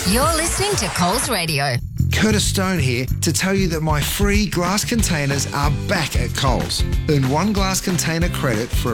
You're listening to Coles Radio. Curtis Stone here to tell you that my free glass containers are back at Coles. Earn one glass container credit for